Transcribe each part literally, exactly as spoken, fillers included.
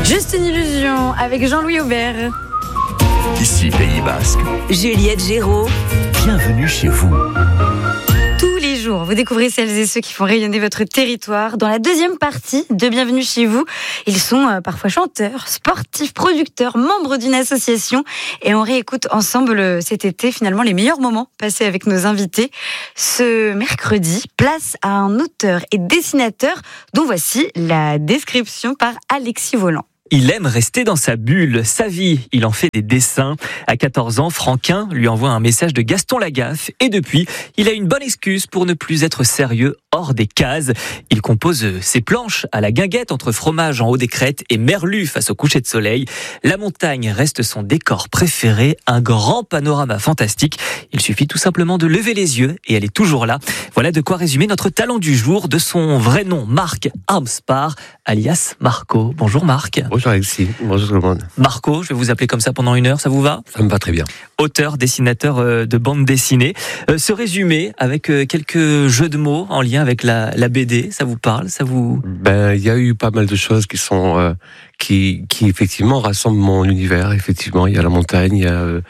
Juste une illusion avec Jean-Louis Aubert. Ici Pays Basque. Juliette Géraud. Bienvenue chez vous. Tous les jours, vous découvrez celles et ceux qui font rayonner votre territoire. Dans la deuxième partie de Bienvenue chez vous, ils sont euh, parfois chanteurs, sportifs, producteurs, membres d'une association. Et on réécoute ensemble euh, cet été finalement les meilleurs moments passés avec nos invités. Ce mercredi, place à un auteur et dessinateur dont voici la description par Alexis Volant. Il aime rester dans sa bulle, sa vie, il en fait des dessins. À quatorze ans, Franquin lui envoie un message de Gaston Lagaffe et depuis, il a une bonne excuse pour ne plus être sérieux hors des cases. Il compose ses planches à la guinguette entre fromage en haut des crêtes et merlu face au coucher de soleil. La montagne reste son décor préféré, un grand panorama fantastique. Il suffit tout simplement de lever les yeux et elle est toujours là. Voilà de quoi résumer notre talent du jour, de son vrai nom, Marc Armspar, alias Marco. Bonjour Marc. Bonjour Alexis, bonjour tout le monde. Marco, je vais vous appeler comme ça pendant une heure, ça vous va ? Ça me va très bien. Auteur, dessinateur de bande dessinée. Euh, ce résumé avec quelques jeux de mots en lien avec la, la B D, ça vous parle, ça vous... Ben, il y a eu pas mal de choses qui sont, euh, qui, qui effectivement rassemblent mon univers. Effectivement, il y a la montagne, il y a, euh,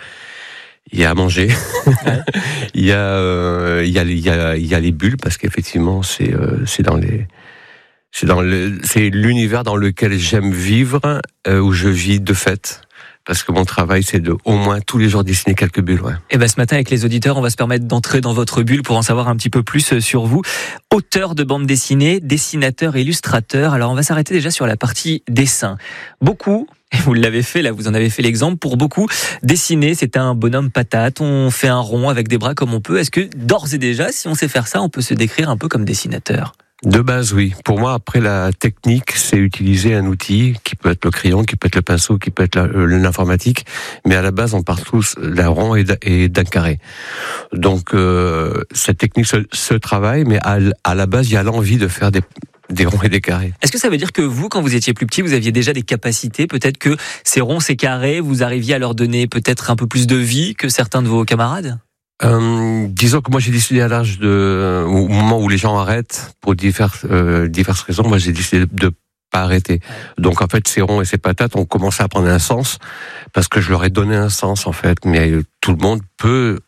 il y a à manger, ouais. il y a, euh, il y a, il y a, il y a les bulles parce qu'effectivement, c'est, euh, c'est dans les, c'est dans le, c'est l'univers dans lequel j'aime vivre, euh, où je vis de fait. Parce que mon travail, c'est de au moins tous les jours dessiner quelques bulles. Ouais. Et ben ce matin, avec les auditeurs, on va se permettre d'entrer dans votre bulle pour en savoir un petit peu plus sur vous. Auteur de bande dessinée, dessinateur, illustrateur. Alors on va s'arrêter déjà sur la partie dessin. Beaucoup, et vous l'avez fait, là vous en avez fait l'exemple, pour beaucoup, dessiner c'est un bonhomme patate, on fait un rond avec des bras comme on peut. Est-ce que d'ores et déjà, si on sait faire ça, on peut se décrire un peu comme dessinateur ? De base, oui. Pour moi, après, la technique, c'est utiliser un outil qui peut être le crayon, qui peut être le pinceau, qui peut être la, euh, l'informatique. Mais à la base, on part tous d'un rond et d'un, et d'un carré. Donc, euh, cette technique se, se travaille, mais à, à la base, il y a l'envie de faire des, des ronds et des carrés. Est-ce que ça veut dire que vous, quand vous étiez plus petit, vous aviez déjà des capacités ? Peut-être que ces ronds, ces carrés, vous arriviez à leur donner peut-être un peu plus de vie que certains de vos camarades ? Euh, disons que moi j'ai décidé à l'âge de, au moment où les gens arrêtent pour diverses, euh, diverses raisons, moi j'ai décidé de pas arrêter. Donc en fait ces ronds et ces patates ont commencé à prendre un sens parce que je leur ai donné un sens en fait. Mais tout le monde peut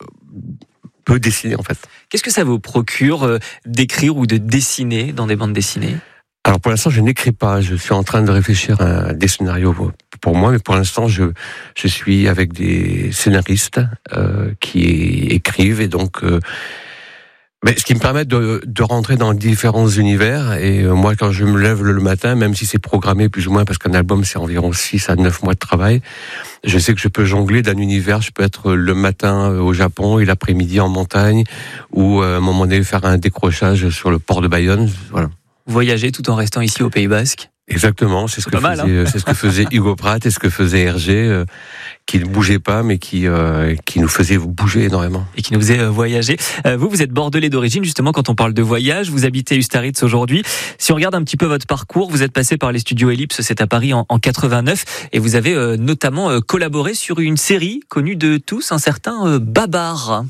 peut dessiner en fait. Qu'est-ce que ça vous procure euh, d'écrire ou de dessiner dans des bandes dessinées ? Alors pour l'instant, je n'écris pas. Je suis en train de réfléchir à des scénarios pour moi, mais pour l'instant, je je suis avec des scénaristes euh, qui écrivent et donc, euh, mais ce qui me permet de de rentrer dans différents univers. Et euh, moi, quand je me lève le matin, même si c'est programmé plus ou moins, parce qu'un album c'est environ six à neuf mois de travail, je sais que je peux jongler d'un univers. Je peux être le matin au Japon et l'après-midi en montagne, ou à un moment donné faire un décrochage sur le port de Bayonne. Voilà. Voyager tout en restant ici au Pays Basque. Exactement, c'est ce que mal, faisait, hein. c'est ce que faisait Hugo Pratt et ce que faisait Hergé, euh, qui ne bougeait pas, mais qui euh, qui nous faisait bouger énormément. Et qui nous faisait voyager. Euh, vous, vous êtes bordelais d'origine, justement, quand on parle de voyage. Vous habitez Ustaritz aujourd'hui. Si on regarde un petit peu votre parcours, vous êtes passé par les studios Ellipse, c'est à Paris en, en quatre-vingt-neuf, et vous avez euh, notamment euh, collaboré sur une série connue de tous, un certain euh, Babar.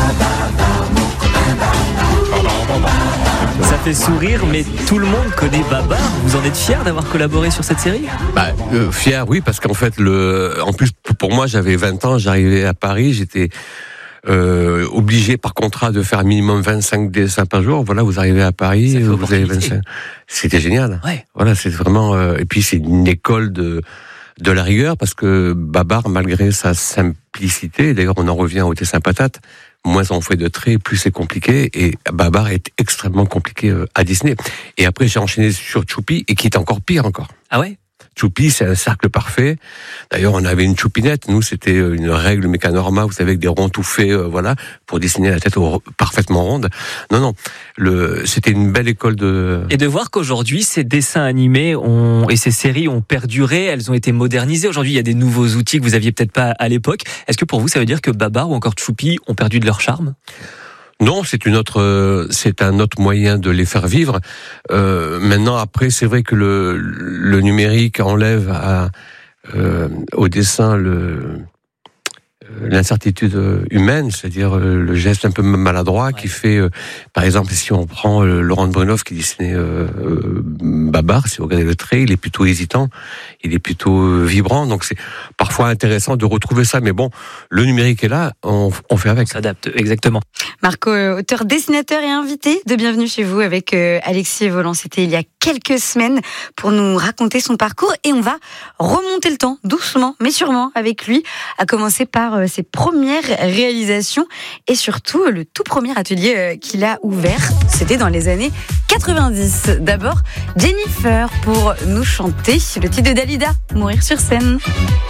Ça fait sourire, mais tout le monde connaît Babar. Vous en êtes fier d'avoir collaboré sur cette série ? Bah, euh, fier, oui, parce qu'en fait, le, en plus, pour moi, j'avais vingt ans, j'arrivais à Paris, j'étais euh, obligé par contrat de faire un minimum vingt-cinq dessins par jour. Voilà, vous arrivez à Paris, vous avez vingt-cinq. C'était génial. Ouais. Voilà, c'est vraiment. Euh, et puis c'est une école de de la rigueur parce que Babar, malgré sa simplicité, d'ailleurs, on en revient au dessin patate. Moins on fait de traits, plus c'est compliqué. Et Babar est extrêmement compliqué à dessiner. Et après, j'ai enchaîné sur Choupi, et qui est encore pire encore. Ah ouais ? Choupi, c'est un cercle parfait. D'ailleurs, on avait une choupinette. Nous, c'était une règle Mécanorma, vous savez, avec des ronds tout faits, euh, voilà, pour dessiner la tête au, parfaitement ronde. Non, non, le, c'était une belle école de... Et de voir qu'aujourd'hui, ces dessins animés ont, et ces séries ont perduré, elles ont été modernisées. Aujourd'hui, il y a des nouveaux outils que vous aviez peut-être pas à l'époque. Est-ce que pour vous, ça veut dire que Babar ou encore Choupi ont perdu de leur charme ? Non, c'est une autre, c'est un autre moyen de les faire vivre. Euh, maintenant, après, c'est vrai que le, le numérique enlève à, euh, au dessin le, l'incertitude humaine, c'est-à-dire le geste un peu maladroit ouais. qui fait, euh, par exemple, si on prend euh, Laurent de Brunhoff qui dessinait euh, euh, Babar, si vous regardez le trait, il est plutôt hésitant, il est plutôt euh, vibrant, donc c'est parfois intéressant de retrouver ça, mais bon, le numérique est là, on, on fait avec. On s'adapte, exactement. Marco, auteur, dessinateur et invité de Bienvenue chez vous avec euh, Alexis Volant, c'était il y a quelques semaines pour nous raconter son parcours et on va remonter le temps doucement mais sûrement avec lui, à commencer par euh, ses premières réalisations et surtout le tout premier atelier euh, qu'il a ouvert, c'était dans les années quatre-vingt-dix. D'abord Jennifer pour nous chanter le titre de Dalida, Mourir sur scène.